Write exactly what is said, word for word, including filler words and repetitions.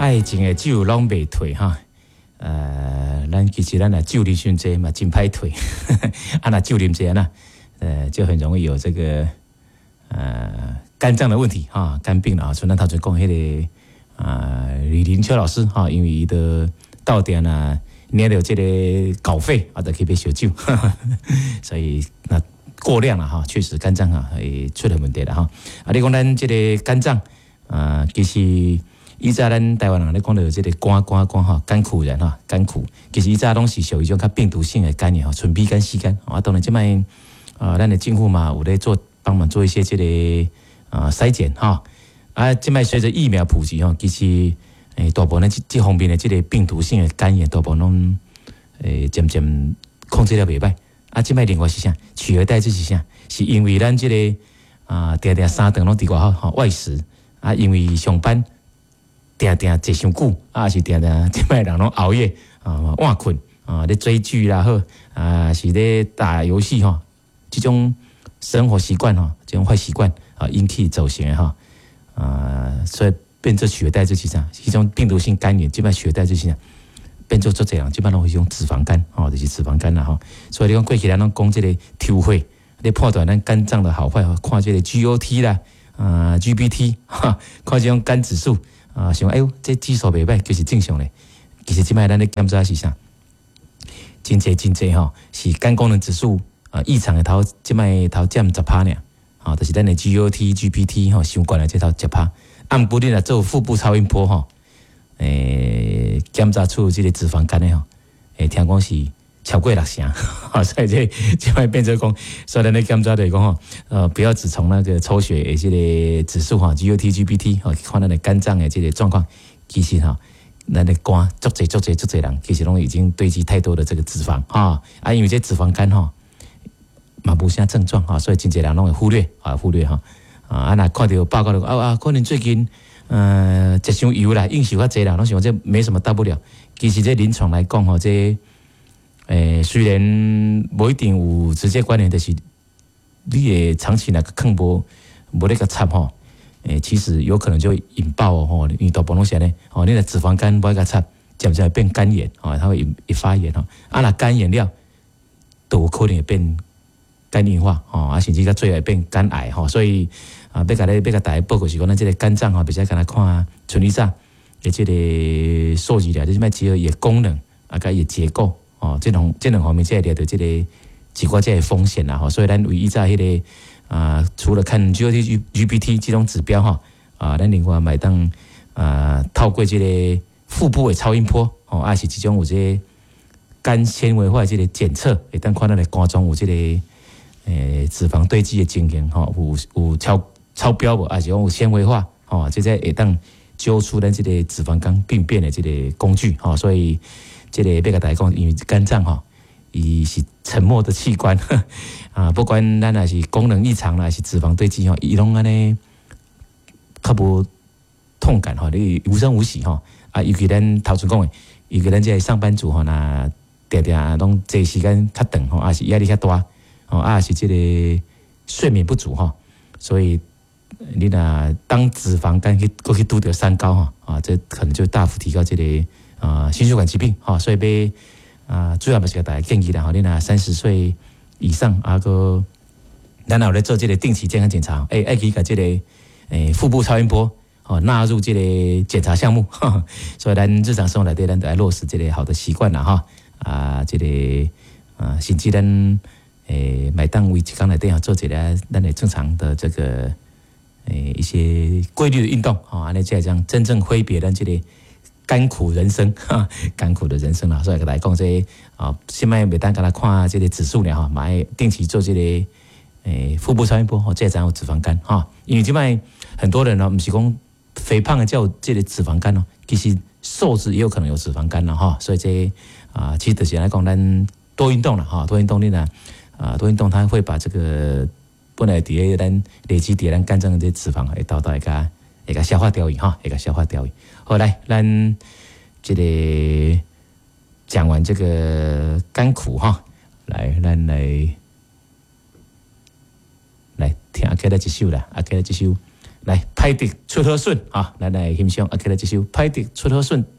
爱情的酒拢袂退哈。呃，咱其实咱若酒啉伤济嘛，真歹退。啊，若酒啉济啊，呃，就很容易有这个呃肝脏的问题哈，肝病了啊。所以咱头先讲迄个啊李林秋老师哈，因为伊的到店啊，捏了这个稿费啊，就可以被烧酒，所以那过量了哈，确实肝脏啊会出了问题了哈。啊，你讲咱这个肝脏啊，其实。以前咱台湾人咧讲到即个肝肝肝吼，肝苦人哈，肝苦，其实以前拢是属于一种较病毒性的肝炎吼，纯 B 肝、C 肝啊。当然即摆啊，咱的政府嘛有咧做帮忙做一些即、这个啊筛检哈。啊，即摆随着疫苗普及吼，其实诶大部分即即方面的即个病毒性的肝炎，大部分拢诶渐渐控制了袂歹。啊，即摆另外是啥？取而代之是啥？是因为咱即、这个啊，定定三顿拢伫外口吼外食啊，因为上班。定定坐伤久，啊是定定即摆人拢熬夜啊，晚困啊，咧追剧啦好，啊是咧打游戏吼，即种生活习惯吼，即种坏习惯啊，引起造成的吼，啊，所以变做取而代之是啥？是一种病毒性肝炎，即摆取而代之是啥？变做做这样，即摆拢会用脂肪肝吼，就是脂肪肝啦吼。所以你讲过去咱拢讲即个抽血，咧判断咱肝脏的好坏吼，看即个 G O T 啦，啊 G B T 哈，看即种肝指数。啊，想哎呦，这指数袂歹，就是正常嘞。其实即摆咱咧检查是啥？真济真济吼，是肝功能指数啊异常的头，即摆头占十趴尔，啊，就是咱的 G O T、G P T 吼，相关的这头十趴。按不定啦，做腹部超音波吼，诶，检查出这个脂肪肝的吼，诶，听讲是超过六成，啊，所以这即摆变成讲，所以咱咧检查就是讲吼，呃，不要只从那个抽血的这个指数哈 ，G O T、G P T 哈，看咱的肝脏的这个状况，其实哈，咱的肝足侪足侪足侪人，其实拢已经堆积太多的这个脂肪哈，啊，因为这脂肪肝哈，嘛无啥症状哈，所以真侪人拢会忽略啊，忽略哈，啊，啊，若看到报告就啊啊，可能最近呃食伤油啦，应酬较侪啦，拢想这没什么大不了，其实这临床来讲吼，这诶，虽然无一定有直接关联，就是你诶长期那个抗无无那个插吼，诶，其实有可能就会引爆哦吼，因为大部分拢是安尼，哦，你的脂肪肝无那个插，渐渐变肝炎，哦，它会引引发炎吼，啊，那肝炎了，都有可能会变肝硬化，哦，啊，甚至到最后变肝癌吼，所以啊，要甲你要甲大家报告是讲，咱这个肝脏吼，比较甲咱看纯理上诶，这个数据了，就是卖结合伊功能啊，甲伊结构。哦，这种这两方面才会了解这个几个这个风险啦，哈，所以咱为依照迄个啊，除了看 G O T、G P T 这种指标哈，啊，咱另外买当啊，透过这个腹部的超音波，哦，还是这种有这个肝纤维化这个检测，会当看咱的肝中有这个诶脂肪堆积的情形，哈，有有超超标无，还是讲有纤维化，哦，这些会当揪出咱这个脂肪肝病变的这个工具，哈，所以。这个要甲大家讲，因为肝脏吼，伊是沉默的器官啊，不管咱也是功能异常啦，还是脂肪堆积吼，伊拢安尼较无痛感吼，你无声无息吼啊，尤其咱头先讲的，尤其咱这上班族吼，那定定拢坐时间较长吼，啊是压力较大吼，啊是这个睡眠不足吼，所以你若当脂肪肝去过去拄着三高吼啊，这可能就大幅提高这个。啊，心血管疾病，哈，所以要啊，主要嘛是给大家建议啦，哈，你若三十岁以上啊个，咱有咧做这个定期健康检查，诶、欸，爱去甲这个诶、欸、腹部超音波，哦，纳入这个检查项目，呵呵所以咱日常生活内底咱都要落实这个好的习惯啦，哈，啊，这个啊，甚至咱诶每当为一工内底啊做一个咱的正常的这个诶、欸、一些规律的运动，哦，安尼才会将真正挥别咱这个。甘苦人生，哈，甘苦的人生啦，所以跟大家讲这啊，现在每当跟他看这个指数呢，哈，买定期做这个诶腹部超音波，哦，这才有脂肪肝哈。因为现在很多人呢，不是讲肥胖的叫这个脂肪肝哦，其实瘦子也有可能有脂肪肝了哈。所以这啊，其实就是来讲，咱多运动了哈，多运动你呢啊，多运动它会把这个本来底下咱累积底下咱肝脏的这脂肪会导到一个一个消化掉去哈，一个消化掉去。好，来，咱这个讲完这个甘苦哈，来，咱来来听阿 K 的一首啦，阿 K 的一首来，歹得出好笋啊！咱来欣赏啊，起来这首歹得出好笋。